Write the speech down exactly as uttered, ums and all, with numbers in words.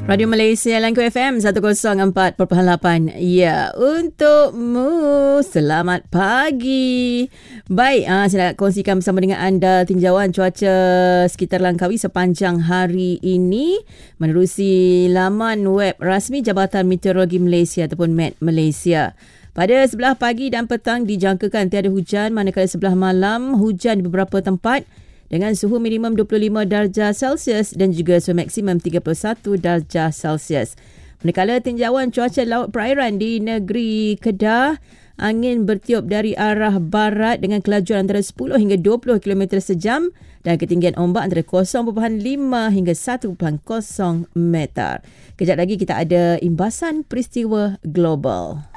Radio Malaysia Langko F M seratus empat perpuluhan lapan. Ya, untukmu. Selamat pagi. Baik, uh, saya nak kongsikan bersama dengan anda tinjauan cuaca sekitar Langkawi sepanjang hari ini menerusi laman web rasmi Jabatan Meteorologi Malaysia ataupun M E T Malaysia. Pada sebelah pagi dan petang dijangkakan tiada hujan, manakala sebelah malam hujan di beberapa tempat dengan suhu minimum dua puluh lima darjah Celsius dan juga suhu maksimum tiga puluh satu darjah Celsius. Manakala tinjauan cuaca laut perairan di negeri Kedah, angin bertiup dari arah barat dengan kelajuan antara sepuluh hingga dua puluh kilometer sejam dan ketinggian ombak antara kosong perpuluhan lima hingga satu perpuluhan kosong meter. Kejap lagi kita ada imbasan peristiwa global.